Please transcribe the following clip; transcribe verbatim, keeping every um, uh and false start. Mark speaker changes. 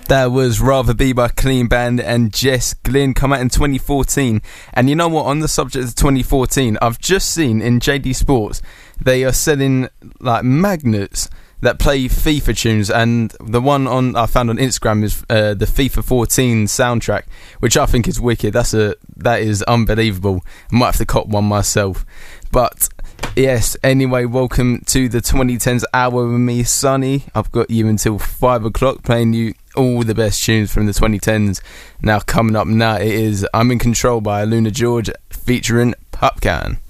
Speaker 1: That was Rather Be by Clean Band and Jess Glynn, come out in twenty fourteen. And you know what, on the subject of twenty fourteen, I've just seen in J D Sports they are selling like magnets that play FIFA tunes, and the one on I found on Instagram is uh, the FIFA fourteen soundtrack, which I think is wicked. That's a that is unbelievable. I might have to cop one myself. But yes, anyway, welcome to the twenty tens hour with me, Sonny. I've got you until five o'clock playing you all the best tunes from the twenty tens. Now coming up now, it is I'm in Control by Luna George featuring Popcan.